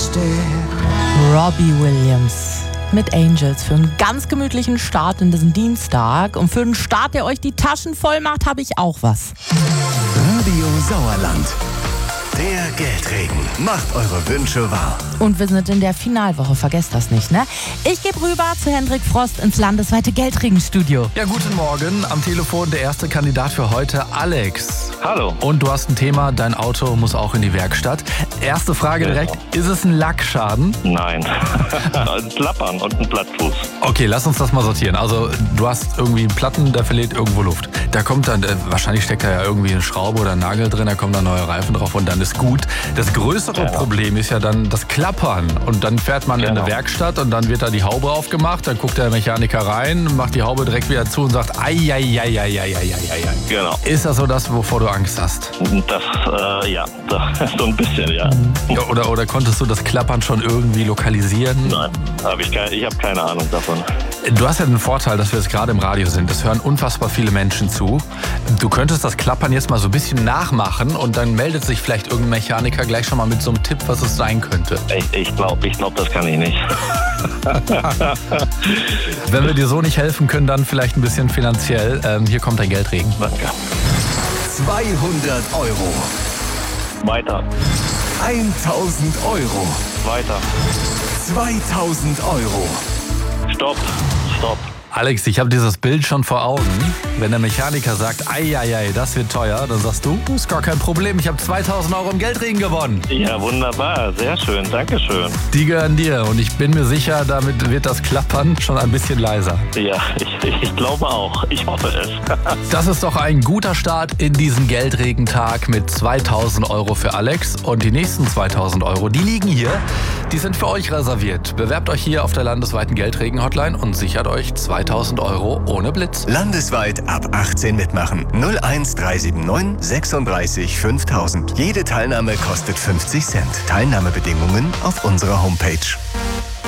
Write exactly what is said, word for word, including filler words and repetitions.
Robbie Williams mit Angels für einen ganz gemütlichen Start in diesen Dienstag. Und für einen Start, der euch die Taschen voll macht, habe ich auch was. Radio Sauerland. Der Geldregen macht eure Wünsche wahr. Und wir sind in der Finalwoche, vergesst das nicht, ne? Ich gebe rüber zu Hendrik Frost ins landesweite Geldregenstudio. Ja, guten Morgen. Am Telefon der erste Kandidat für heute, Alex. Hallo. Und du hast ein Thema, dein Auto muss auch in die Werkstatt. Erste Frage direkt, ist es ein Lackschaden? Nein. Ein Klappern und ein Plattfuß. Okay, lass uns das mal sortieren. Also du hast irgendwie einen Platten, da verliert irgendwo Luft. Da kommt dann, äh, wahrscheinlich steckt da ja irgendwie eine Schraube oder ein Nagel drin, da kommen dann neue Reifen drauf und dann ist gut. Das größere Ja. Problem ist ja dann das Klappern. Und dann fährt man in Genau. eine Werkstatt und dann wird da die Haube aufgemacht, dann guckt der Mechaniker rein, macht die Haube direkt wieder zu und sagt, ai, ai, ai, ai, ai, ai, ai, ai. Genau. Ist das so das, wovor du Angst hast? Das, äh, ja, das, so ein bisschen, ja. Ja, Oder, oder konntest du das Klappern schon irgendwie lokalisieren? Nein, hab ich, kein, ich habe keine Ahnung davon. Du hast ja den Vorteil, dass wir jetzt gerade im Radio sind. Es hören unfassbar viele Menschen zu. Du könntest das Klappern jetzt mal so ein bisschen nachmachen und dann meldet sich vielleicht irgendein Mechaniker gleich schon mal mit so einem Tipp, was es sein könnte. Ich, ich glaube, ich glaub, das kann ich nicht. Wenn wir dir so nicht helfen können, dann vielleicht ein bisschen finanziell. Ähm, hier kommt dein Geldregen. Danke. zweihundert Euro. Weiter, tausend Euro. weiter. zweitausend Euro. Stopp, stopp. Alex, ich habe dieses Bild schon vor Augen. Wenn der Mechaniker sagt, ei, ei, ei, das wird teuer, dann sagst du, ist gar kein Problem, ich habe zweitausend Euro im Geldregen gewonnen. Ja, wunderbar. Sehr schön. Dankeschön. Die gehören dir und ich bin mir sicher, damit wird das Klappern schon ein bisschen leiser. Ja, ich, ich glaube auch. Ich hoffe es. Das ist doch ein guter Start in diesen Geldregentag mit zweitausend Euro für Alex. Und die nächsten zweitausend Euro, die liegen hier. Die sind für euch reserviert. Bewerbt euch hier auf der landesweiten Geldregen-Hotline und sichert euch zweitausend Euro ohne Blitz. Landesweit ab achtzehn mitmachen. null eins drei sieben neun sechsunddreißig fünftausend. Jede Teilnahme kostet fünfzig Cent. Teilnahmebedingungen auf unserer Homepage.